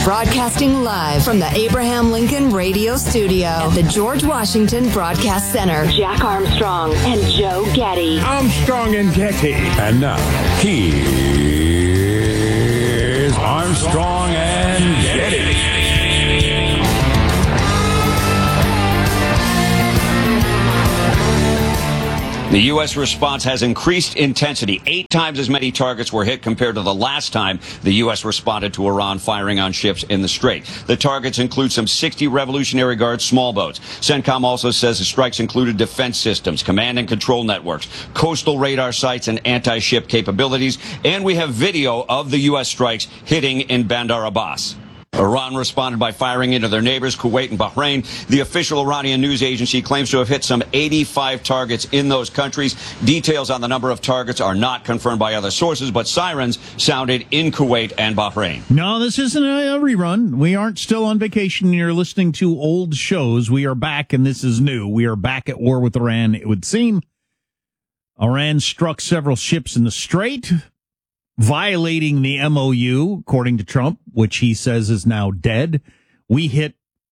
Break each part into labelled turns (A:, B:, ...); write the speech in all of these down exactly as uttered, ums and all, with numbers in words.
A: Broadcasting live from the Abraham Lincoln Radio Studio at the George Washington Broadcast Center. Jack Armstrong and Joe Getty.
B: Armstrong and Getty.
C: And now, here's Armstrong and Getty.
D: The U S response has increased intensity. Eight times as many targets were hit compared to the last time the U S responded to Iran firing on ships in the Strait. The targets include some sixty Revolutionary Guard small boats. CENTCOM also says the strikes included defense systems, command and control networks, coastal radar sites, and anti-ship capabilities. And we have video of the U S strikes hitting in Bandar Abbas. Iran responded by firing into their neighbors, Kuwait and Bahrain. The official Iranian news agency claims to have hit some eighty-five targets in those countries. Details on the number of targets are not confirmed by other sources, but sirens sounded in Kuwait and Bahrain.
E: No, this isn't a rerun. We aren't still on vacation. You're listening to old shows. We are back, and this is new. We are back at war with Iran, it would seem. Iran struck several ships in the Strait, violating the M O U, according to Trump, which he says is now dead. We hit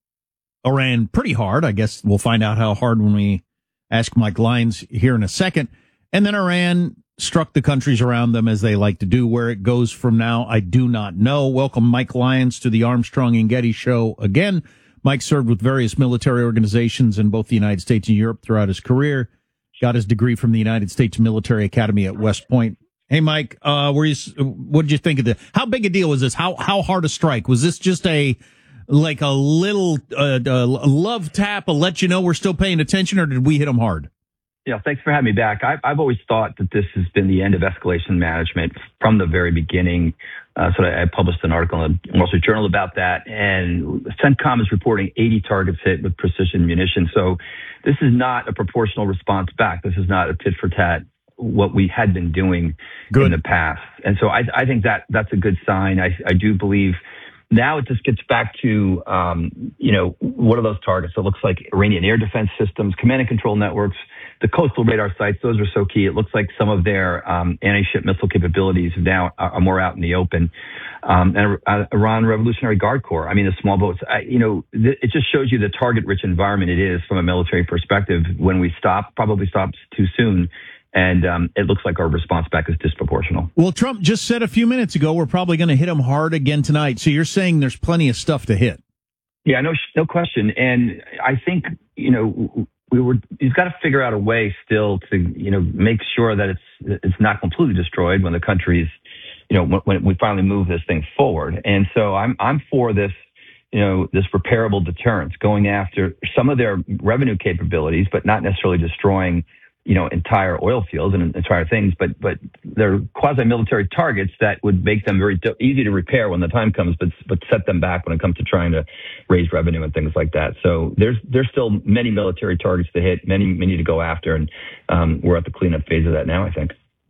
E: Iran pretty hard. I guess we'll find out how hard when we ask Mike Lyons here in a second. And then Iran struck the countries around them, as they like to do. Where it goes from now, I do not know. Welcome, Mike Lyons, to the Armstrong and Getty Show again. Mike served with various military organizations in both the United States and Europe throughout his career. Got his degree from the United States Military Academy at West Point. Hey, Mike, uh, were you, what did you think of this? How big a deal was this? How, how hard a strike? Was this just a, like a little, uh, uh, love tap, a let you know we're still paying attention, or did we hit them hard?
F: Yeah, thanks for having me back. I've, I've always thought that this has been the end of escalation management from the very beginning. Uh, so I, I published an article in the Wall Street Journal about that, and CENTCOM is reporting eighty targets hit with precision munitions. So this is not a proportional response back. This is not a tit for tat, what we had been doing good in the past. And so I, I think that that's a good sign. I, I do believe now it just gets back to, um, you know, what are those targets? So it looks like Iranian air defense systems, command and control networks, the coastal radar sites. Those are so key. It looks like some of their um, anti-ship missile capabilities now are more out in the open. Um, and uh, Iran Revolutionary Guard Corps. I mean, the small boats, I, you know, th- it just shows you the target-rich environment it is from a military perspective. When we stop, probably stops too soon. And um, it looks like our response back is disproportional.
E: Well, Trump just said a few minutes ago we're probably going to hit him hard again tonight. So you're saying there's plenty of stuff to hit.
F: Yeah, no, no question. And I think, you know, we were. He's got to figure out a way still to, you know, make sure that it's it's not completely destroyed when the country's, you know, when, when we finally move this thing forward. And so I'm I'm for this, you know, this repairable deterrence, going after some of their revenue capabilities, but not necessarily destroying, you know, entire oil fields and entire things, but but they're quasi-military targets that would make them very easy to repair when the time comes, but but set them back when it comes to trying to raise revenue and things like that. So there's there's still many military targets to hit, many many to go after, and um, we're at the cleanup phase of that now, I think.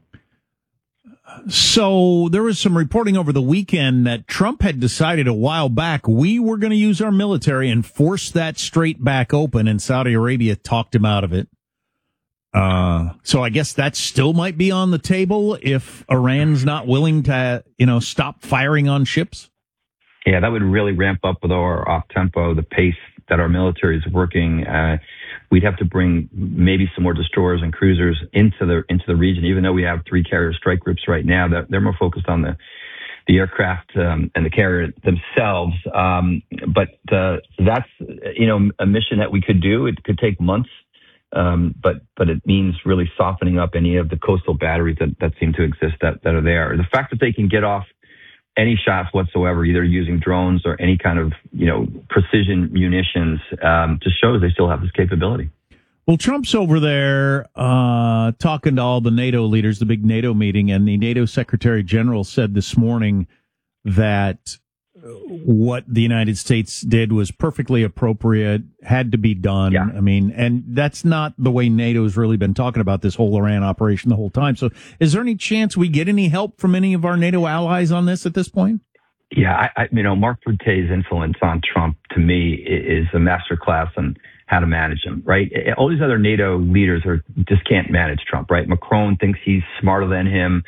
E: So there was some reporting over the weekend that Trump had decided a while back we were going to use our military and force that strait back open, and Saudi Arabia talked him out of it. Uh, so I guess that still might be on the table if Iran's not willing to, you know, stop firing on ships.
F: Yeah, that would really ramp up with our off tempo, the pace that our military is working. Uh, we'd have to bring maybe some more destroyers and cruisers into the into the region, even though we have three carrier strike groups right now. That they're more focused on the the aircraft um, and the carrier themselves. Um, but uh, that's, you know, a mission that we could do. It could take months. Um, but but it means really softening up any of the coastal batteries that, that seem to exist that, that are there. The fact that they can get off any shots whatsoever, either using drones or any kind of, you know, precision munitions, um, just shows they still have this capability.
E: Well, Trump's over there uh, talking to all the NATO leaders, the big NATO meeting, and the NATO Secretary General said this morning that what the United States did was perfectly appropriate, had to be done.
F: Yeah.
E: I mean, and that's not the way NATO's really been talking about this whole Iran operation the whole time. So is there any chance we get any help from any of our NATO allies on this at this point?
F: Yeah, I, I, you know, Mark Rutte's influence on Trump, to me, is a masterclass on how to manage him, right? All these other NATO leaders are just can't manage Trump, right? Macron thinks he's smarter than him.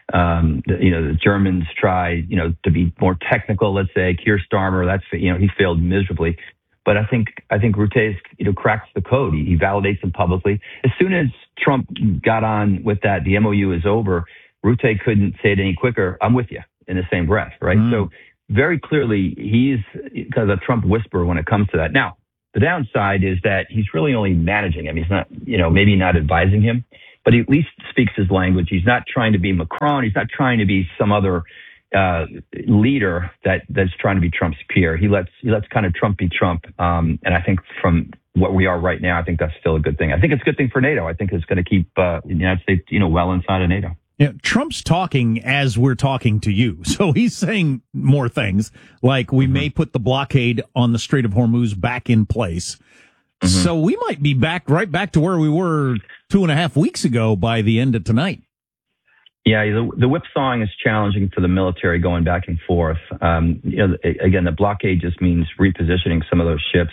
F: Um, the, you know, the Germans tried, you know, to be more technical. Let's say Keir Starmer. That's you know he failed miserably. But I think I think Rutte, you know, cracks the code. He, he validates them publicly. As soon as Trump got on with that, the M O U is over. Rutte couldn't say it any quicker. I'm with you in the same breath, right? Mm. So very clearly, he's kind of a Trump whisperer when it comes to that. Now, the downside is that he's really only managing him. He's not, you know, maybe not advising him, but he at least speaks his language. He's not trying to be Macron. He's not trying to be some other uh, leader that that's trying to be Trump's peer. He lets he lets kind of Trump be Trump. Um, and I think from what we are right now, I think that's still a good thing. I think it's a good thing for NATO. I think it's going to keep uh, the United States, you know, well inside of NATO.
E: Yeah, Trump's talking as we're talking to you. So he's saying more things like we mm-hmm. may put the blockade on the Strait of Hormuz back in place. Mm-hmm. So we might be back right back to where we were two and a half weeks ago by the end of tonight.
F: Yeah, the, the whipsawing is challenging for the military going back and forth. Um, you know, again, the blockade just means repositioning some of those ships.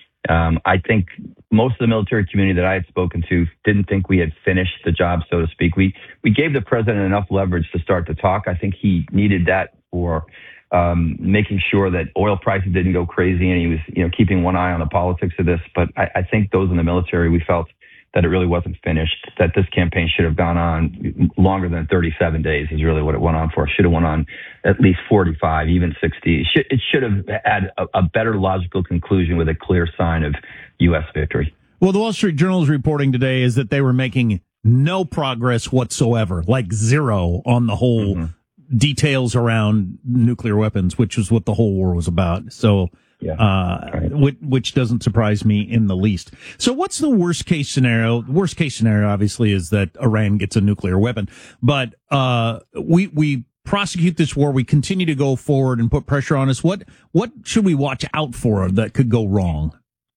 F: Um, I think most of the military community that I had spoken to didn't think we had finished the job, so to speak. We we gave the president enough leverage to start to talk. I think he needed that for um, making sure that oil prices didn't go crazy, and he was, you know, keeping one eye on the politics of this. But I, I think those in the military, we felt that it really wasn't finished, that this campaign should have gone on longer than thirty-seven days is really what it went on for. It should have went on at least forty-five, even sixty. It should, it should have had a, a better logical conclusion with a clear sign of U S victory.
E: Well, the Wall Street Journal is reporting today is that they were making no progress whatsoever, like zero on the whole mm-hmm. details around nuclear weapons, which is what the whole war was about. So, Yeah. Uh, right. which, which doesn't surprise me in the least. So what's the worst case scenario? The worst case scenario, obviously, is that Iran gets a nuclear weapon, but, uh, we, we prosecute this war. We continue to go forward and put pressure on us. What, what should we watch out for that could go wrong?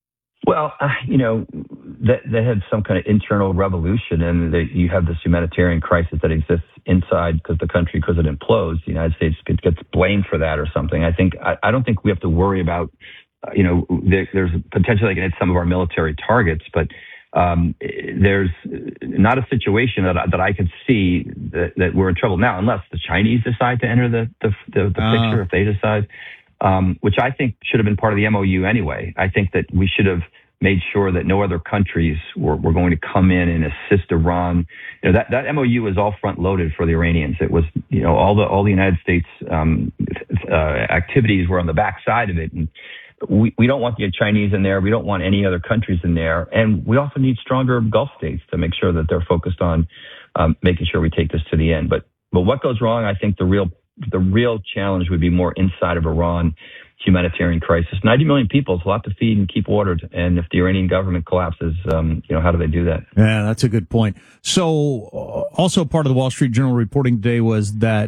F: Well, uh, you know, that they had some kind of internal revolution, and that you have this humanitarian crisis that exists inside because the country, because it implodes, the United States gets blamed for that or something. I think I, I don't think we have to worry about, uh, you know, there, there's potentially they can hit some of our military targets, but um, there's not a situation that that I could see that, that we're in trouble now, unless the Chinese decide to enter the the, the, the uh. picture. If they decide. Um, which I think should have been part of the M O U anyway. I think that we should have made sure that no other countries were, were going to come in and assist Iran. You know, that, that M O U was all front loaded for the Iranians. It was, you know, all the, all the United States, um, uh, activities were on the backside of it. And we, we don't want the Chinese in there. We don't want any other countries in there. And we also need stronger Gulf states to make sure that they're focused on, um, making sure we take this to the end. But, but what goes wrong? I think the real The real challenge would be more inside of Iran, humanitarian crisis. ninety million people is a lot to feed and keep watered. And if the Iranian government collapses, um, you know, how do they do that?
E: Yeah, that's a good point. So uh, also part of the Wall Street Journal reporting today was that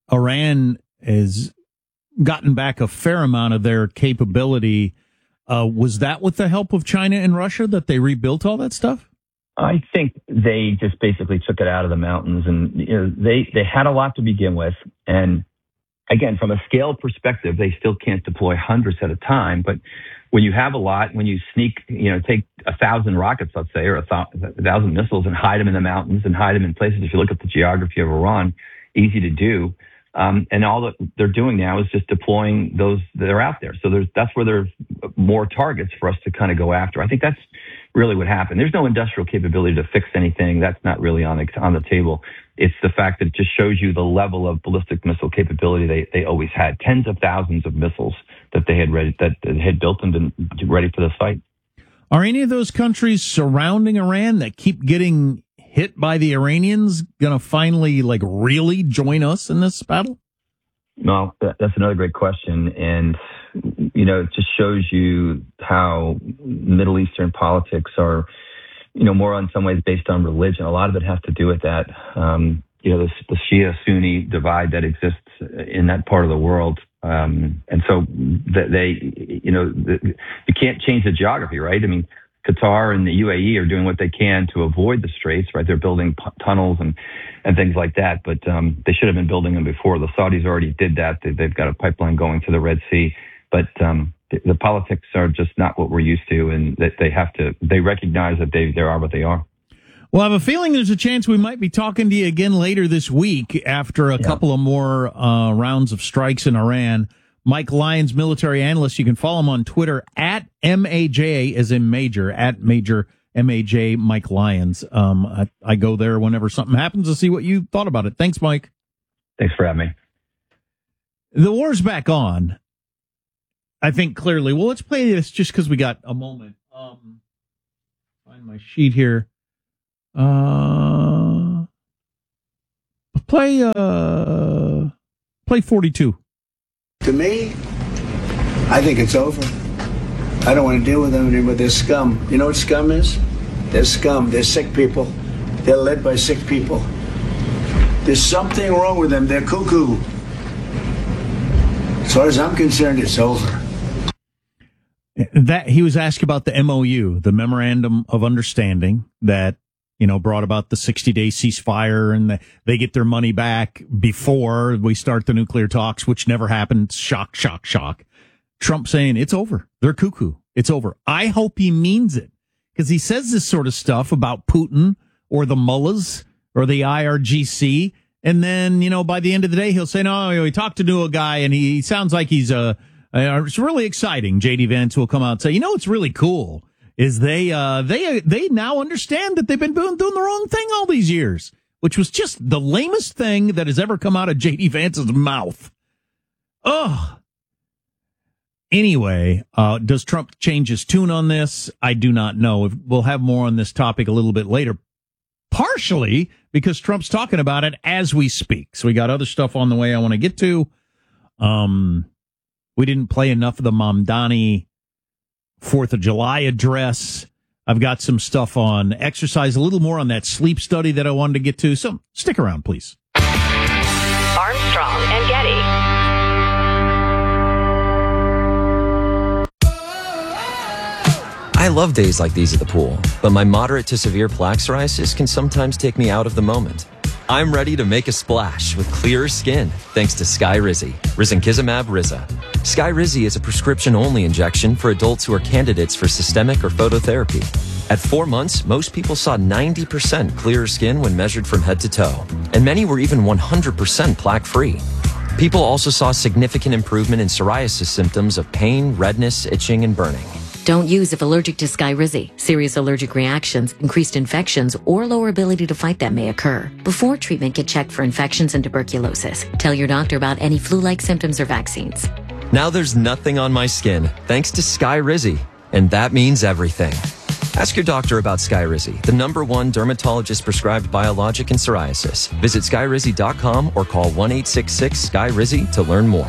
E: Iran has gotten back a fair amount of their capability. Uh, was that with the help of China and Russia that they rebuilt all that stuff?
F: I think they just basically took it out of the mountains, and you know, they, they had a lot to begin with. And again, from a scale perspective, they still can't deploy hundreds at a time. But when you have a lot, when you sneak, you know, take a thousand rockets, let's say, or a, th- a thousand missiles and hide them in the mountains and hide them in places, if you look at the geography of Iran, easy to do. Um, and all that they're doing now is just deploying those that are out there. So there's, that's where there's more targets for us to kind of go after. I think that's really what happened. There's no industrial capability to fix anything. That's not really on the, on the table. It's the fact that it just shows you the level of ballistic missile capability they, they always had. Tens of thousands of missiles that they had ready, that they had built and been ready for the fight.
E: Are any of those countries surrounding Iran that keep getting hit by the Iranians going to finally, like, really join us in this battle?
F: No, that's another great question. And, you know, it just shows you how Middle Eastern politics are, you know, more in some ways based on religion. A lot of it has to do with that. Um, you know, the, the Shia-Sunni divide that exists in that part of the world. Um, and so that they, you know, the, you can't change the geography, right? I mean, Qatar and the U A E are doing what they can to avoid the straits, right? They're building p- tunnels and, and things like that, but um, they should have been building them before. The Saudis already did that. They, they've got a pipeline going to the Red Sea, but um, the, the politics are just not what we're used to, and that they have to. They recognize that they they are what they are.
E: Well, I have a feeling there's a chance we might be talking to you again later this week after a yeah. couple of more uh, rounds of strikes in Iran. Mike Lyons, military analyst. You can follow him on Twitter at M A J as in major, at major M A J Mike Lyons. Um, I, I go there whenever something happens to see what you thought about it. Thanks, Mike.
F: Thanks for having me.
E: The war's back on, I think, clearly. Well, let's play this just because we got a moment. Um, find my sheet here. Uh, play, uh, play forty-two.
B: To me, I think it's over. I don't want to deal with them anymore. They're scum. You know what scum is? They're scum. They're sick people. They're led by sick people. There's something wrong with them. They're cuckoo. As far as I'm concerned, it's over.
E: That he was asked about the M O U, the Memorandum of Understanding that, you know, brought about the sixty-day ceasefire, and the, they get their money back before we start the nuclear talks, which never happened. Shock, shock, shock. Trump saying it's over. They're cuckoo. It's over. I hope he means it, because he says this sort of stuff about Putin or the mullahs or the I R G C, and then, you know, by the end of the day, he'll say, no, he talked to a guy, and he sounds like he's a, uh, it's really exciting. J D Vance will come out and say, you know, it's really cool. Is they uh they they now understand that they've been doing, doing the wrong thing all these years, which was just the lamest thing that has ever come out of J D Vance's mouth. Ugh. Anyway, uh does Trump change his tune on this? I do not know. We'll have more on this topic a little bit later, partially because Trump's talking about it as we speak. So we got other stuff on the way I want to get to. Um, we didn't play enough of the Mamdani Fourth of July address. I've got some stuff on exercise, a little more on that sleep study that I wanted to get to. So stick around, please.
A: Armstrong and Getty.
G: I love days like these at the pool, but my moderate to severe plaque psoriasis can sometimes take me out of the moment. I'm ready to make a splash with clearer skin thanks to Skyrizi, risankizumab Riza. Skyrizi is a prescription-only injection for adults who are candidates for systemic or phototherapy. At four months, most people saw ninety percent clearer skin when measured from head to toe, and many were even one hundred percent plaque-free. People also saw significant improvement in psoriasis symptoms of pain, redness, itching, and burning.
H: Don't use if allergic to Skyrizi. Serious allergic reactions, increased infections, or lower ability to fight them may occur. Before treatment, get checked for infections and tuberculosis. Tell your doctor about any flu-like symptoms or vaccines.
G: Now there's nothing on my skin thanks to Skyrizi, and that means everything. Ask your doctor about Skyrizi, the number one dermatologist-prescribed biologic in psoriasis. Visit skyrizi dot com or call one eight six six Sky Rizi to learn more.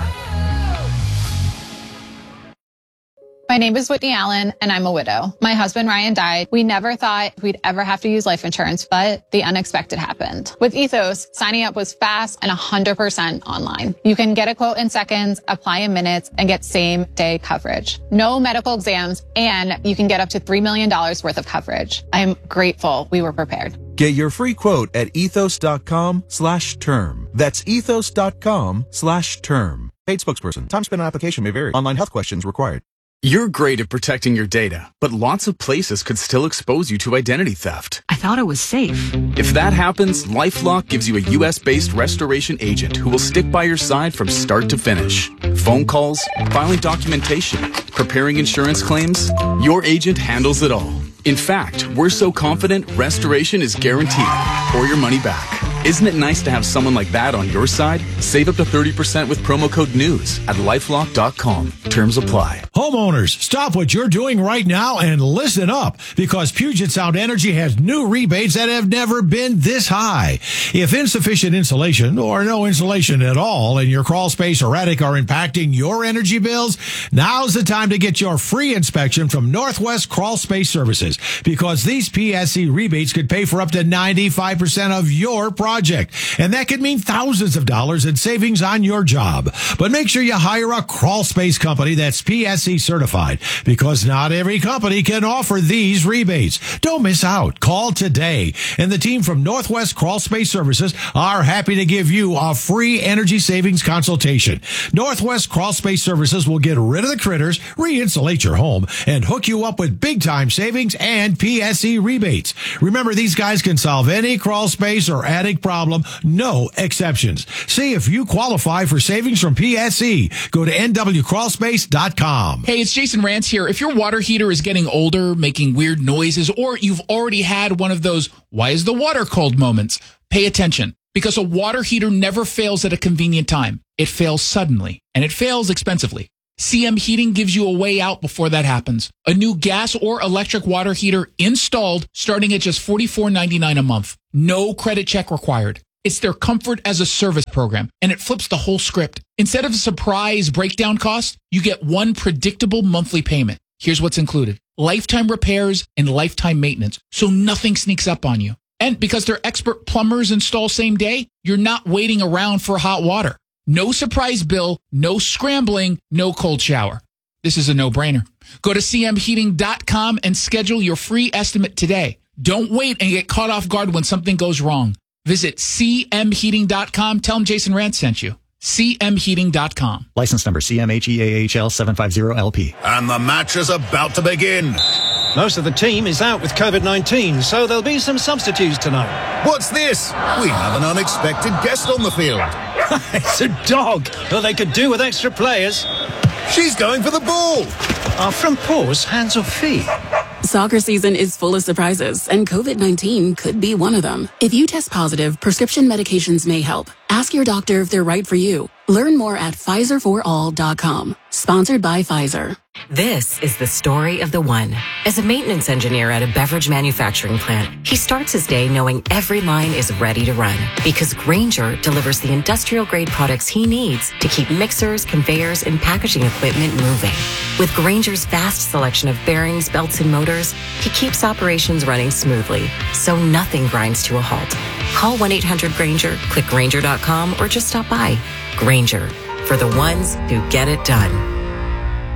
I: My name is Whitney Allen, and I'm a widow. My husband, Ryan, died. We never thought we'd ever have to use life insurance, but the unexpected happened. With Ethos, signing up was fast and one hundred percent online. You can get a quote in seconds, apply in minutes, and get same-day coverage. No medical exams, and you can get up to three million dollars worth of coverage. I'm grateful we were prepared.
J: Get your free quote at ethos.com slash term. That's ethos.com slash term. Paid spokesperson. Time spent on application may vary. Online health questions required.
K: You're great at protecting your data, but lots of places could still expose you to identity theft.
L: I thought it was safe.
K: If that happens, LifeLock gives you a U S-based restoration agent who will stick by your side from start to finish. Phone calls, filing documentation, preparing insurance claims, your agent handles it all. In fact, we're so confident restoration is guaranteed or your money back. Isn't it nice to have someone like that on your side? Save up to thirty percent with promo code NEWS at lifelock dot com. Terms apply.
M: Homeowners, stop what you're doing right now and listen up, because Puget Sound Energy has new rebates that have never been this high. If insufficient insulation or no insulation at all in your crawl space or attic are impacting your energy bills, now's the time to get your free inspection from Northwest Crawl Space Services, because these P S C rebates could pay for up to ninety-five percent of your project. project. And that could mean thousands of dollars in savings on your job. But make sure you hire a crawl space company that's P S E certified, because not every company can offer these rebates. Don't miss out. Call today. And the team from Northwest Crawl Space Services are happy to give you a free energy savings consultation. Northwest Crawl Space Services will get rid of the critters, re-insulate your home, and hook you up with big-time savings and P S E rebates. Remember, these guys can solve any crawl space or attic problem, no exceptions. See if you qualify for savings from P S E. Go to N W crawl space dot com.
L: Hey, it's Jason Rantz here. If your water heater is getting older, making weird noises, or you've already had one of those "why is the water cold" moments, pay attention. Because a water heater never fails at a convenient time. It fails suddenly, and it fails expensively. C M Heating gives you a way out before that happens. A new gas or electric water heater installed starting at just forty-four ninety-nine a month. No credit check required. It's their comfort as a service program, and it flips the whole script. Instead of a surprise breakdown cost, you get one predictable monthly payment. Here's what's included: lifetime repairs and lifetime maintenance, so nothing sneaks up on you. And because their expert plumbers install same day, you're not waiting around for hot water. No surprise bill, no scrambling, no cold shower. This is a no-brainer. Go to C M heating dot com and schedule your free estimate today. Don't wait and get caught off guard when something goes wrong. Visit C M heating dot com. Tell them Jason Rantz sent you. C M heating dot com.
N: License number C M H E A H L seven five zero L P.
O: And the match is about to begin.
P: Most of the team is out with COVID nineteen, so there'll be some substitutes tonight.
O: What's this? We have an unexpected guest on the field.
P: It's a dog. Well, they could do with extra players.
O: She's going for the ball.
P: Are front paws hands or feet?
Q: Soccer season is full of surprises, and COVID nineteen could be one of them. If you test positive, prescription medications may help. Ask your doctor if they're right for you. Learn more at Pfizer for all dot com. Sponsored by Pfizer.
R: This is the story of the one. As a maintenance engineer at a beverage manufacturing plant, he starts his day knowing every line is ready to run, because Grainger delivers the industrial-grade products he needs to keep mixers, conveyors, and packaging equipment moving. With Grainger's vast selection of bearings, belts, and motors, he keeps operations running smoothly, so nothing grinds to a halt. Call one eight hundred Grainger, click Grainger dot com, or just stop by. Grainger, for the ones who get it done.